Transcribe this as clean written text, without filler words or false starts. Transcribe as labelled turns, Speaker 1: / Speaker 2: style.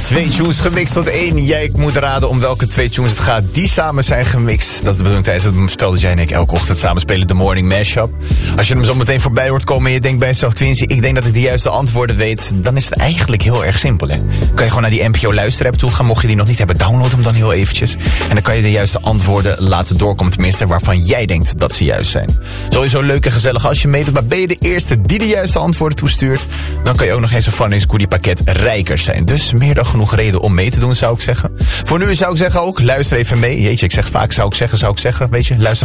Speaker 1: 2 tunes gemixt tot 1. Jij moet raden om welke 2 tunes het gaat die samen zijn gemixt. Dat is de bedoeling tijdens het spel dat jij en ik elke ochtend samen spelen, de Morning Mashup. Als je hem zo meteen voorbij hoort komen en je denkt bij jezelf, Quincy, ik denk dat ik de juiste antwoorden weet, dan is het eigenlijk heel erg simpel, hè. Kan je gewoon naar die NPO luisterapp toe gaan, mocht je die nog niet hebben, download hem dan heel eventjes. En dan kan je de juiste antwoorden laten doorkomen, tenminste waarvan jij denkt dat ze juist zijn. Sowieso leuk en gezellig als je meedoet, maar ben je de eerste die de juiste antwoorden toestuurt, dan kan je ook nog eens een Funnies Goodie pakket rijker zijn. Dus meer dan genoeg reden om mee te doen, zou ik zeggen. Voor nu zou ik zeggen ook, luister even mee. Jeetje, ik zeg vaak zou ik zeggen. Weet je, luister